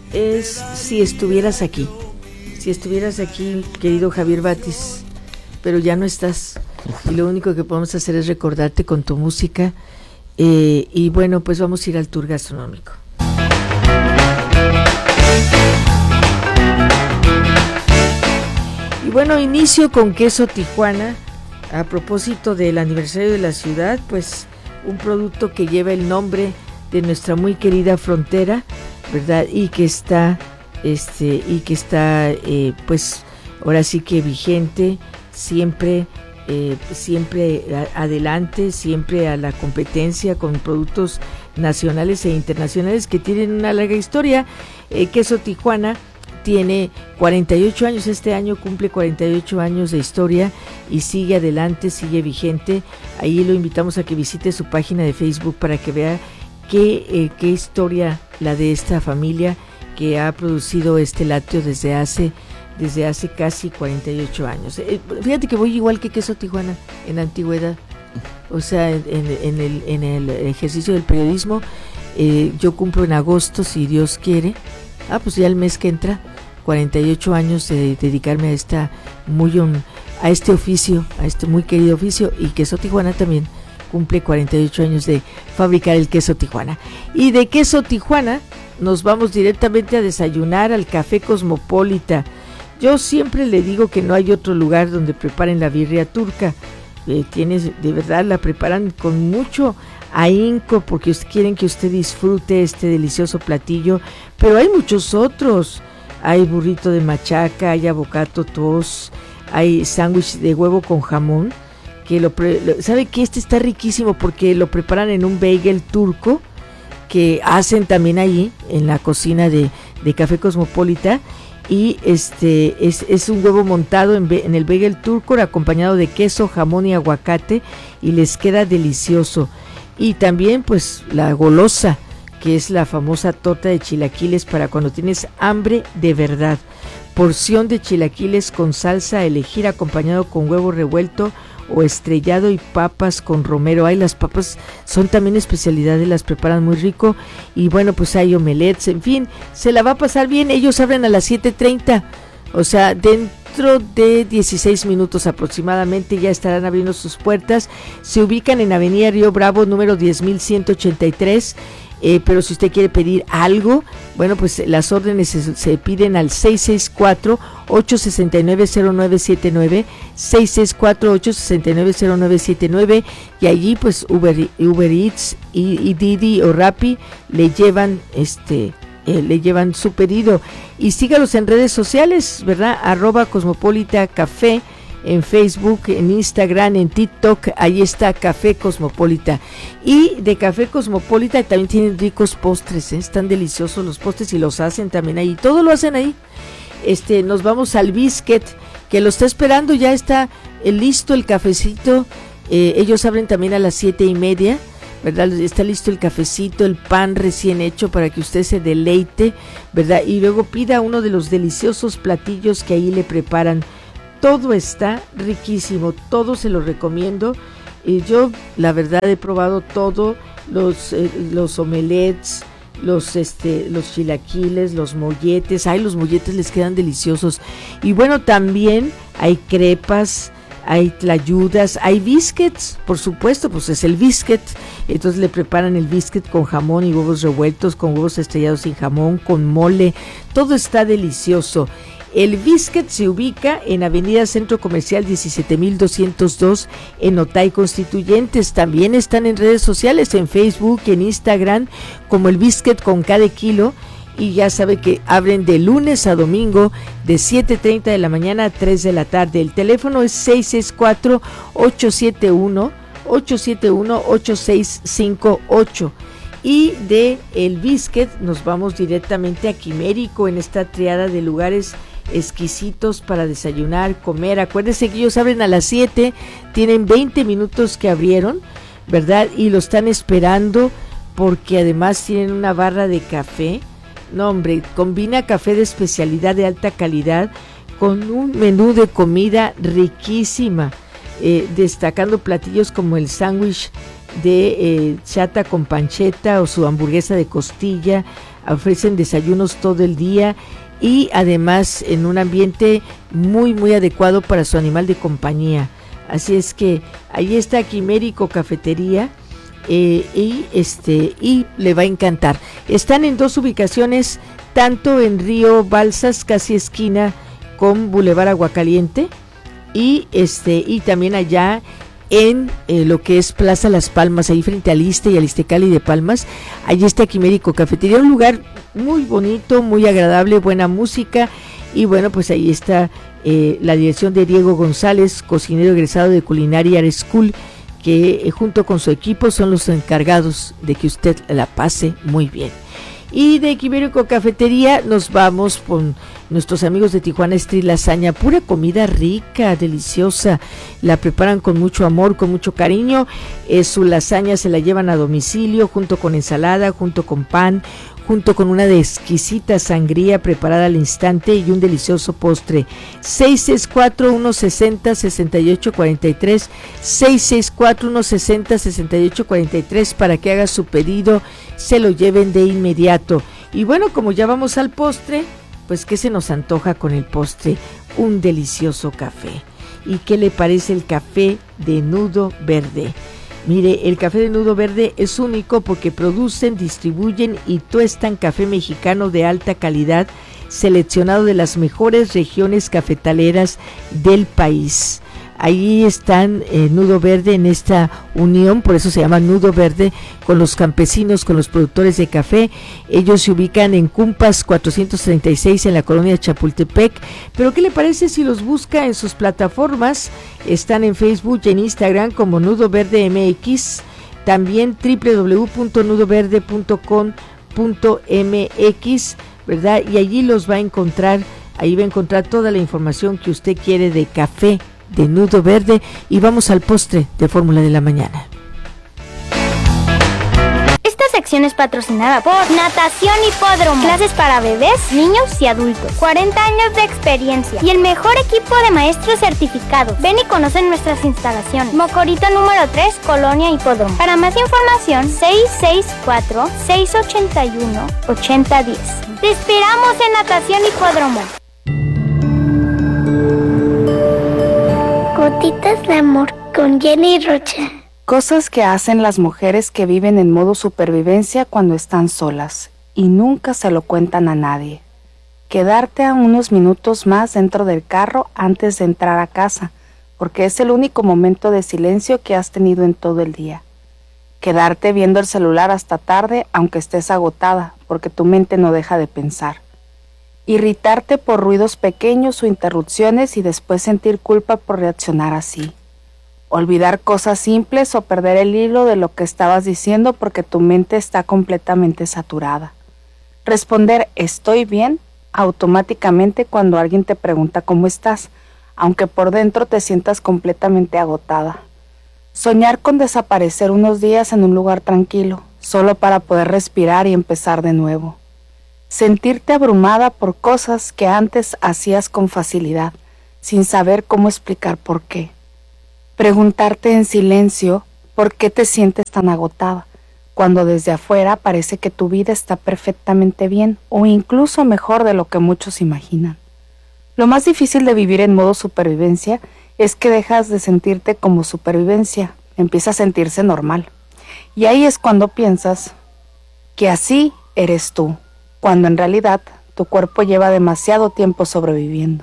es Si estuvieras aquí. Si estuvieras aquí, querido Javier Batis, pero ya no estás. Y lo único que podemos hacer es recordarte con tu música. Y bueno, pues vamos a ir al tour gastronómico. Y bueno, inicio con Queso Tijuana. A propósito del aniversario de la ciudad, pues un producto que lleva el nombre de nuestra muy querida frontera, ¿verdad? Y que está, pues ahora sí que vigente, siempre adelante, siempre a la competencia con productos nacionales e internacionales que tienen una larga historia. Queso Tijuana tiene 48 años, este año cumple 48 años de historia y sigue adelante, sigue vigente. Ahí lo invitamos a que visite su página de Facebook para que vea qué historia la de esta familia que ha producido este lácteo desde hace casi 48 años. Fíjate que voy igual que Queso Tijuana en la antigüedad, o sea, en el ejercicio del periodismo. Yo cumplo en agosto, si Dios quiere. Pues ya el mes que entra, 48 años de dedicarme a este oficio, a este muy querido oficio, y Queso Tijuana también cumple 48 años de fabricar el queso Tijuana. Y de Queso Tijuana nos vamos directamente a desayunar al Café Cosmopolita. Yo siempre le digo que no hay otro lugar donde preparen la birria turca. De verdad, la preparan con mucho ahínco porque quieren que usted disfrute este delicioso platillo, pero hay muchos otros. Hay burrito de machaca, hay avocado toast, hay sándwich de huevo con jamón, ¿sabe qué? Este está riquísimo porque lo preparan en un bagel turco que hacen también allí en la cocina de Café Cosmopolita. Y es un huevo montado en el bagel turco acompañado de queso, jamón y aguacate, y les queda delicioso. Y también pues la golosa, que es la famosa torta de chilaquiles para cuando tienes hambre de verdad. Porción de chilaquiles con salsa a elegir, acompañado con huevo revuelto o estrellado y papas con romero. Las papas son también especialidades, las preparan muy rico. Y bueno, pues hay omelets, en fin, se la va a pasar bien. Ellos abren a las 7:30, o sea, dentro de 16 minutos aproximadamente ya estarán abriendo sus puertas. Se ubican en Avenida Río Bravo, número 10.183. Pero si usted quiere pedir algo, bueno, pues las órdenes se piden al 664-869-0979, 664-869-0979, y allí pues Uber Eats y Didi o Rappi le llevan su pedido. Y sígalos en redes sociales, ¿verdad? @Cosmopolita Café en Facebook, en Instagram, en TikTok. Ahí está Café Cosmopolita. Y de Café Cosmopolita también tienen ricos postres, están deliciosos los postres y los hacen también ahí, todo lo hacen ahí. Nos vamos al Biscuit, que lo está esperando, ya está listo el cafecito. Ellos abren también a las 7:30, ¿verdad? Está listo el cafecito, el pan recién hecho para que usted se deleite, ¿verdad? Y luego pida uno de los deliciosos platillos que ahí le preparan. Todo está riquísimo, todo se lo recomiendo. Yo la verdad he probado todo, los omelets, los chilaquiles, los molletes. Los molletes les quedan deliciosos. Y bueno, también hay crepas, hay tlayudas, hay biscuits, por supuesto, pues es el biscuit. Entonces le preparan el biscuit con jamón y huevos revueltos, con huevos estrellados sin jamón, con mole. Todo está delicioso. El Biscuit se ubica en Avenida Centro Comercial 17.202 en Otay Constituyentes. También están en redes sociales, en Facebook y en Instagram, como el Biscuit con cada kilo. Y ya sabe que abren de lunes a domingo de 7:30 de la mañana a 3 de la tarde. El teléfono es 664-871-8658. Y de el Biscuit nos vamos directamente a Quimérico, en esta triada de lugares exquisitos para desayunar, comer. Acuérdense que ellos abren a las 7, tienen 20 minutos que abrieron, ¿verdad? Y lo están esperando porque además tienen una barra de café. No, hombre, combina café de especialidad de alta calidad con un menú de comida riquísima. destacando platillos como el sándwich de chata con panceta o su hamburguesa de costilla. Ofrecen desayunos todo el día y además en un ambiente muy muy adecuado para su animal de compañía. Así es que ahí está Quimérico Cafetería y le va a encantar. Están en 2 ubicaciones, tanto en Río Balsas, casi esquina con Boulevard Aguacaliente, y también allá en lo que es Plaza Las Palmas, ahí frente al ISSSTE y al ISSSTECALI de Palmas. Allí está Quimérico Cafetería, un lugar muy bonito, muy agradable, buena música, y bueno, pues ahí está la dirección de Diego González, cocinero egresado de Culinary Art School, que junto con su equipo son los encargados de que usted la pase muy bien. Y de Quimérico Cafetería nos vamos con nuestros amigos de Tijuana Street Lasaña, pura comida rica, deliciosa, la preparan con mucho amor, con mucho cariño. Su lasaña se la llevan a domicilio junto con ensalada, junto con pan, junto con una exquisita sangría preparada al instante y un delicioso postre. 664-160-6843, 664-160-6843 para que haga su pedido, se lo lleven de inmediato. Y bueno, como ya vamos al postre, pues ¿qué se nos antoja con el postre? Un delicioso café. ¿Y qué le parece el café de Nudo Verde? Mire, el café de Nudo Verde es único porque producen, distribuyen y tuestan café mexicano de alta calidad, seleccionado de las mejores regiones cafetaleras del país. Ahí están Nudo Verde en esta unión, por eso se llama Nudo Verde, con los campesinos, con los productores de café. Ellos se ubican en Cumpas 436 en la colonia Chapultepec. Pero ¿qué le parece si los busca en sus plataformas? Están en Facebook y en Instagram como Nudo Verde MX, también www.nudoverde.com.mx, ¿verdad? Y allí los va a encontrar, ahí va a encontrar toda la información que usted quiere de café de Nudo Verde. Y vamos al postre de Fórmula de la Mañana. Esta sección es patrocinada por Natación Hipódromo. Clases para bebés, niños y adultos. 40 años de experiencia y el mejor equipo de maestros certificados. Ven y conoce nuestras instalaciones. Mocorito número 3, Colonia Hipódromo. Para más información, 664-681-8010. Te esperamos en Natación Hipódromo. Gotitas de amor con Jenny Rocha. Cosas que hacen las mujeres que viven en modo supervivencia cuando están solas y nunca se lo cuentan a nadie. Quedarte a unos minutos más dentro del carro antes de entrar a casa, porque es el único momento de silencio que has tenido en todo el día. Quedarte viendo el celular hasta tarde aunque estés agotada, porque tu mente no deja de pensar. Irritarte por ruidos pequeños o interrupciones y después sentir culpa por reaccionar así. Olvidar cosas simples o perder el hilo de lo que estabas diciendo porque tu mente está completamente saturada. Responder "estoy bien" automáticamente cuando alguien te pregunta cómo estás, aunque por dentro te sientas completamente agotada. Soñar con desaparecer unos días en un lugar tranquilo, solo para poder respirar y empezar de nuevo. Sentirte abrumada por cosas que antes hacías con facilidad, sin saber cómo explicar por qué. Preguntarte en silencio por qué te sientes tan agotada, cuando desde afuera parece que tu vida está perfectamente bien o incluso mejor de lo que muchos imaginan. Lo más difícil de vivir en modo supervivencia es que dejas de sentirte como supervivencia, empieza a sentirse normal. Y ahí es cuando piensas que así eres tú, cuando en realidad tu cuerpo lleva demasiado tiempo sobreviviendo.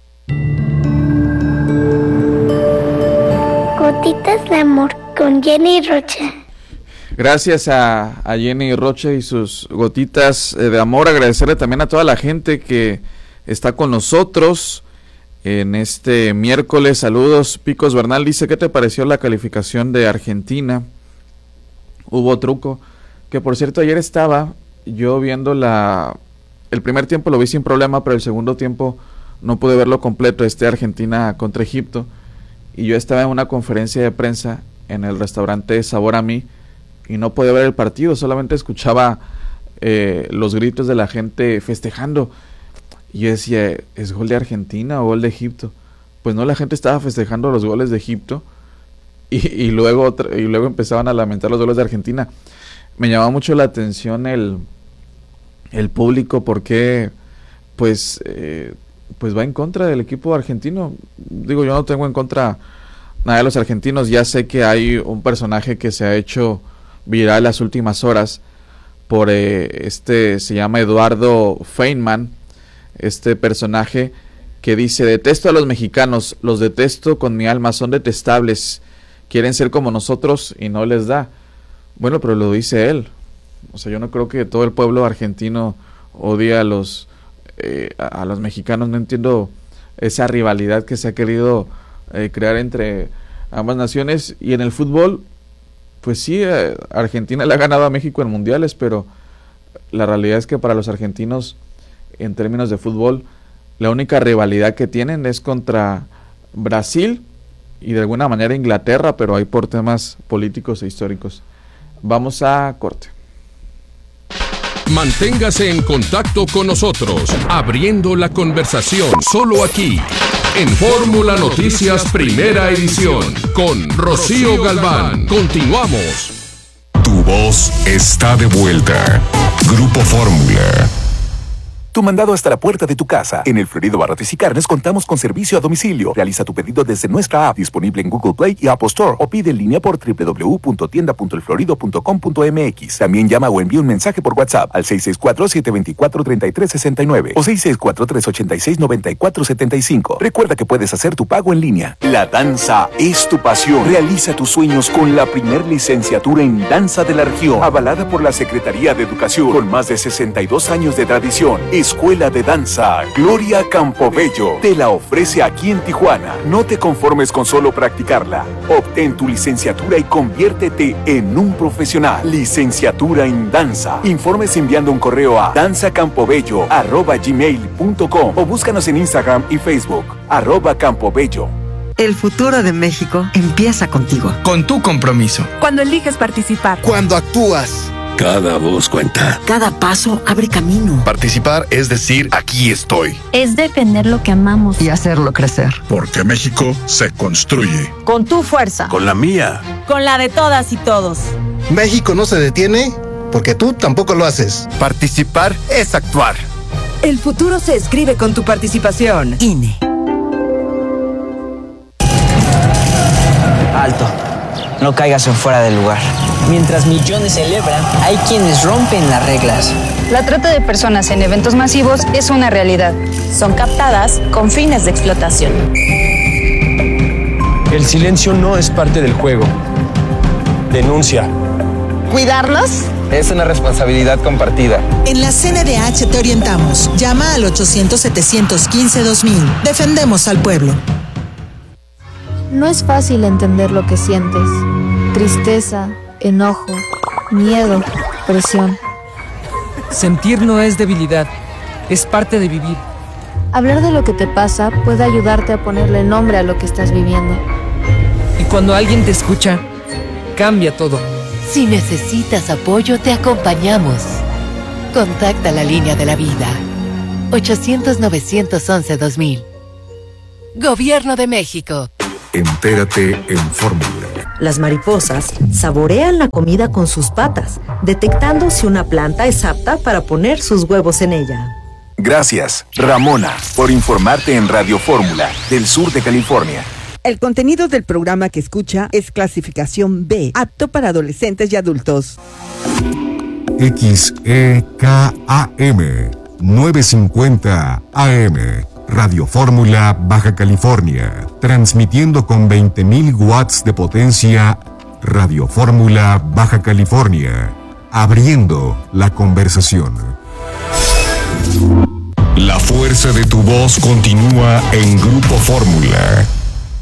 Gotitas de amor con Jenny Rocha. Gracias a Jenny Rocha y sus gotitas de amor. Agradecerle también a toda la gente que está con nosotros en este miércoles. Saludos. Picos Bernal dice: ¿qué te pareció la calificación de Argentina? Hubo truco. Que por cierto, ayer estaba yo viendo el primer tiempo, lo vi sin problema, pero el segundo tiempo no pude verlo completo, Argentina contra Egipto, y yo estaba en una conferencia de prensa en el restaurante Sabor a Mí y no podía ver el partido, solamente escuchaba los gritos de la gente festejando, y yo decía, ¿es gol de Argentina o gol de Egipto? pues no, la gente estaba festejando los goles de Egipto y luego empezaban a lamentar los goles de Argentina. Me llamaba mucho la atención el público, porque pues va en contra del equipo argentino. Digo, yo no tengo en contra nada de los argentinos. Ya sé que hay un personaje que se ha hecho viral las últimas horas por se llama Eduardo Feynman, este personaje que dice: detesto a los mexicanos, los detesto con mi alma, son detestables, quieren ser como nosotros y no les da. Bueno, pero lo dice él. O sea, yo no creo que todo el pueblo argentino odie a los mexicanos. No entiendo esa rivalidad que se ha querido crear entre ambas naciones. Y en el fútbol, pues sí, Argentina le ha ganado a México en mundiales, pero la realidad es que para los argentinos, en términos de fútbol, la única rivalidad que tienen es contra Brasil y de alguna manera Inglaterra, pero hay por temas políticos e históricos. Vamos a corte. Manténgase en contacto con nosotros, abriendo la conversación, solo aquí, en Fórmula Noticias Primera Edición, con Rocío Galván. Continuamos. Tu voz está de vuelta. Grupo Fórmula. Tu mandado hasta la puerta de tu casa. En El Florido Barrotes y Carnes contamos con servicio a domicilio. Realiza tu pedido desde nuestra app, disponible en Google Play y Apple Store, o pide en línea por www.tienda.elflorido.com.mx. También llama o envía un mensaje por WhatsApp al 664-724-3369 o 664-386-9475. Recuerda que puedes hacer tu pago en línea. La danza es tu pasión. Realiza tus sueños con la primer licenciatura en danza de la región, avalada por la Secretaría de Educación, con más de 62 años de tradición. Escuela de Danza Gloria Campobello te la ofrece aquí en Tijuana. No te conformes con solo practicarla. Obtén tu licenciatura y conviértete en un profesional. Licenciatura en Danza. Informes enviando un correo a danzacampobello@gmail.com o búscanos en Instagram y Facebook @Campobello. El futuro de México empieza contigo. Con tu compromiso. Cuando eliges participar. Cuando actúas. Cada voz cuenta. Cada paso abre camino. Participar es decir, aquí estoy. Es defender lo que amamos y hacerlo crecer. Porque México se construye. Con tu fuerza. Con la mía. Con la de todas y todos. México no se detiene porque tú tampoco lo haces. Participar es actuar. El futuro se escribe con tu participación. INE. Alto. No caigas en fuera del lugar. Mientras millones celebran, hay quienes rompen las reglas. La trata de personas en eventos masivos es una realidad. Son captadas con fines de explotación. El silencio no es parte del juego. Denuncia. ¿Cuidarlos? Es una responsabilidad compartida. En la CNDH te orientamos. Llama al 800-715-2000. Defendemos al pueblo. No es fácil entender lo que sientes. Tristeza, enojo, miedo, presión. Sentir no es debilidad, es parte de vivir. Hablar de lo que te pasa puede ayudarte a ponerle nombre a lo que estás viviendo. Y cuando alguien te escucha, cambia todo. Si necesitas apoyo, te acompañamos. Contacta la línea de la vida. 800-911-2000. Gobierno de México. Entérate en Fórmula. Las mariposas saborean la comida con sus patas, detectando si una planta es apta para poner sus huevos en ella. Gracias, Ramona, por informarte en Radio Fórmula, del sur de California. El contenido del programa que escucha es clasificación B, apto para adolescentes y adultos. XEKAM 950 AM. Radio Fórmula, Baja California, transmitiendo con 20.000 watts de potencia. Radio Fórmula, Baja California, abriendo la conversación. La fuerza de tu voz continúa en Grupo Fórmula.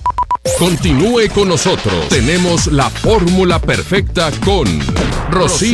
Continúe con nosotros. Tenemos la fórmula perfecta con Rocío